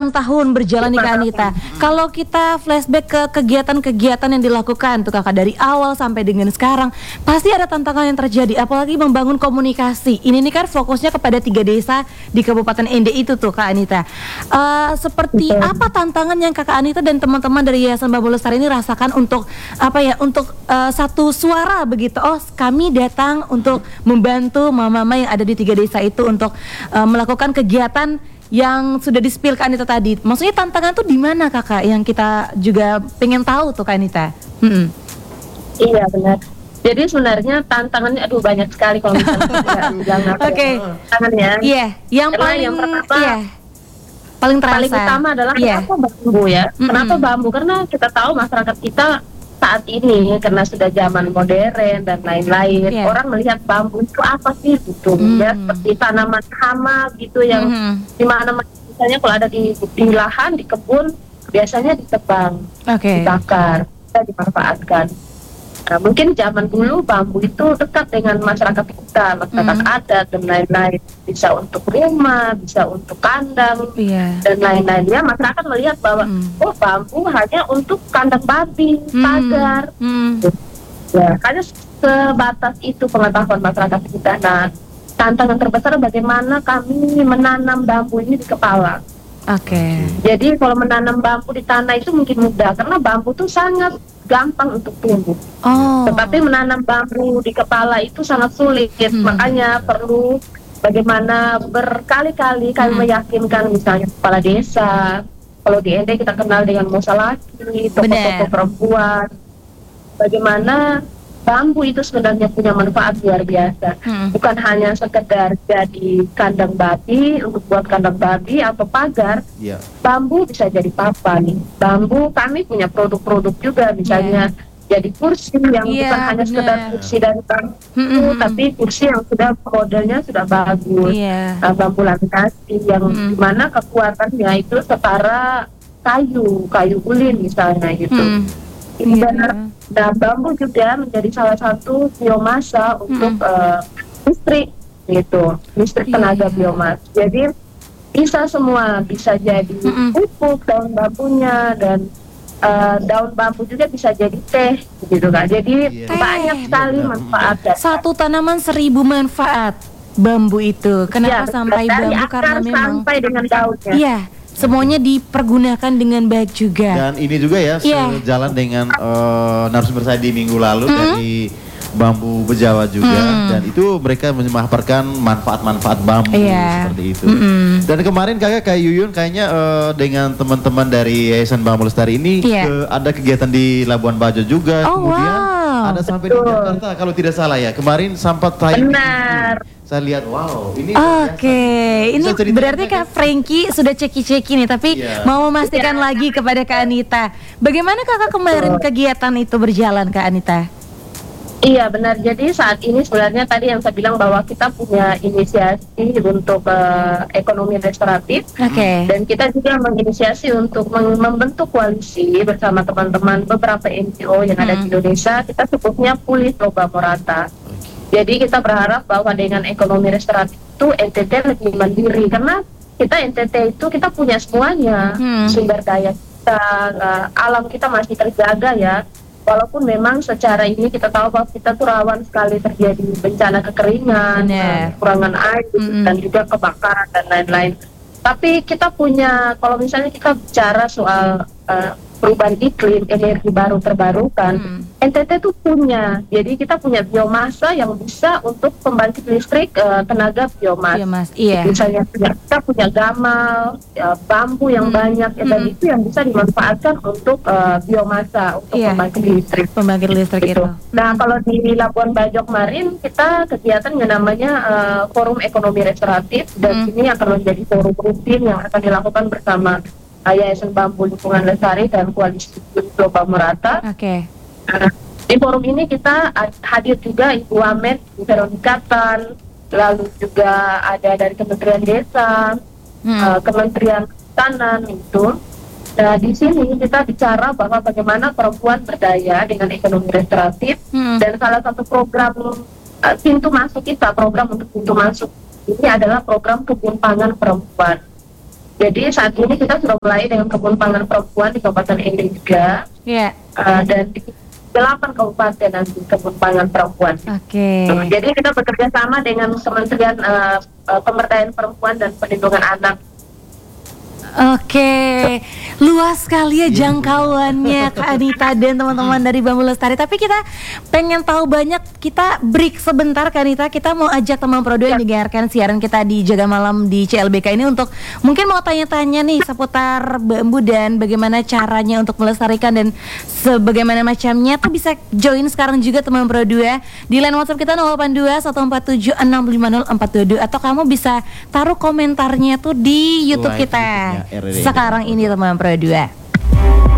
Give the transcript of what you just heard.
tahun berjalan nih Kak Anita. Kalau kita flashback ke kegiatan-kegiatan yang dilakukan tuh Kakak dari awal sampai dengan sekarang, pasti ada tantangan yang terjadi, apalagi membangun komunikasi. Ini nih kan fokusnya kepada 3 desa di Kabupaten Ende itu tuh Kak Anita. Seperti apa tantangan yang Kakak Anita dan teman-teman dari Yayasan Bambu Lestari ini rasakan untuk satu suara begitu? Oh, kami datang untuk membantu mama-mama yang ada di 3 desa itu untuk melakukan kegiatan yang sudah di-spill Kak Anita tadi. Maksudnya tantangan tuh di mana Kakak, yang kita juga pengen tahu tuh Kak Anita? Iya benar. Jadi sebenarnya tantangannya banyak sekali kalau misalnya bilang tantangannya. Iya, yang pertama paling terasa. Paling utama adalah kenapa bambu ya? Kenapa bambu? Karena kita tahu masyarakat kita saat ini karena sudah zaman modern dan lain-lain, orang melihat bambu itu apa sih gitu, ya seperti tanaman hama gitu yang dimana misalnya kalau ada di lahan, di kebun biasanya ditebang, dibakar, bisa dimanfaatkan. Nah, mungkin zaman dulu bambu itu dekat dengan masyarakat kita, masyarakat adat dan lain-lain, bisa untuk rumah, bisa untuk kandang dan lain-lainnya. Masyarakat melihat bahwa bambu hanya untuk kandang babi, pagar. Ya, hanya sebatas itu pengetahuan masyarakat kita. Nah, tantangan terbesar bagaimana kami menanam bambu ini di kepala. Jadi kalau menanam bambu di tanah itu mungkin mudah karena bambu itu sangat gampang untuk tumbuh. Tetapi menanam bambu di kepala itu sangat sulit. Makanya perlu bagaimana berkali-kali kami meyakinkan misalnya kepala desa. Kalau di Ende kita kenal dengan Mosalaki, tokoh-tokoh perempuan. Bagaimana bambu itu sebenarnya punya manfaat luar biasa. Bukan hanya sekedar jadi kandang babi, untuk buat kandang babi atau pagar. Bambu bisa jadi papan. Bambu kami punya produk-produk juga, misalnya jadi kursi yang bukan hanya sekedar kursi dari bambu, tapi kursi yang sudah modelnya sudah bagus. Bambu laminasi yang dimana kekuatannya itu setara kayu ulin misalnya gitu. Dan bambu juga menjadi salah satu biomasa untuk listrik gitu, listrik tenaga biomas. Jadi bisa semua, bisa jadi pupuk daun bambunya, dan daun bambu juga bisa jadi teh gitu Kak. Jadi banyak sekali manfaat. Satu tanaman 1000 manfaat bambu itu. Kenapa sampai bambu? Karena memang sampai dengan daunnya. Semuanya dipergunakan dengan baik juga. Dan ini juga ya sejalan dengan narasumber saya di minggu lalu dari Bambu Bejawa juga, dan itu mereka memaparkan manfaat-manfaat bambu seperti itu. Dan kemarin Kak Yuyun kayaknya dengan teman-teman dari Yayasan Bambu Lestari ini ada kegiatan di Labuan Bajo juga. Kemudian ada sampai di Jakarta kalau tidak salah ya. Kemarin sempat benar. Saya lihat, ini ini berarti Kak Frankie sudah ceki-ceki nih, tapi mau memastikan lagi kepada Kak Anita. Bagaimana Kakak kemarin kegiatan itu berjalan Kak Anita? Iya benar, jadi saat ini sebenarnya tadi yang saya bilang bahwa kita punya inisiasi untuk ekonomi restoratif, dan kita juga menginisiasi untuk membentuk koalisi bersama teman-teman beberapa NGO yang ada di Indonesia. Kita sebutnya Pulih Toba Morata. Jadi kita berharap bahwa dengan ekonomi restoratif itu NTT lebih mandiri, karena kita NTT itu kita punya semuanya, sumber daya kita, alam kita masih terjaga ya. Walaupun memang secara ini kita tahu bahwa kita tuh rawan sekali terjadi bencana kekeringan, kekurangan air, dan juga kebakaran dan lain-lain. Tapi kita punya, kalau misalnya kita bicara soal perubahan iklim, energi baru terbarukan, NTT itu punya. Jadi kita punya biomasa yang bisa untuk pembangkit listrik tenaga biomas. Misalnya kita punya gamal, bambu yang banyak, dan itu yang bisa dimanfaatkan untuk biomasa, untuk pembangkit listrik gitu. Nah, kalau di Labuan Bajo kemarin kita kegiatan yang namanya Forum Ekonomi Restoratif, dan ini akan menjadi forum rutin yang akan dilakukan bersama Yayasan Bambu Lingkungan Lestari dan Koalisi Toba Morata. Di forum ini kita hadir juga Ibu Amet, Veronica Tan, lalu juga ada dari Kementerian Desa, Kementerian Pertahanan itu. Nah, di sini kita bicara bahwa bagaimana perempuan berdaya dengan ekonomi restoratif, dan salah satu program pintu masuk kita, program untuk pintu masuk ini adalah program kebun pangan perempuan. Jadi saat ini kita sudah mulai dengan kebun pangan perempuan di Kabupaten Ende juga, dan di 8 kabupaten nanti kebun pangan perempuan. Jadi kita bekerja sama dengan Kementerian Pemberdayaan Perempuan dan Perlindungan Anak. Luas sekali ya jangkauannya Kak Anita dan teman-teman dari Bambu Lestari. Tapi kita pengen tahu banyak, kita break sebentar Kak Anita. Kita mau ajak teman Pro 2 yang mendengarkan siaran kita di Jaga Malam di CLBK ini untuk mungkin mau tanya-tanya nih seputar bambu dan bagaimana caranya untuk melestarikan dan sebagaimana macamnya, tuh bisa join sekarang juga teman Pro 2 di line WhatsApp kita 082 147 650 422, atau kamu bisa taruh komentarnya tuh di YouTube kita sekarang ini teman Pro 2.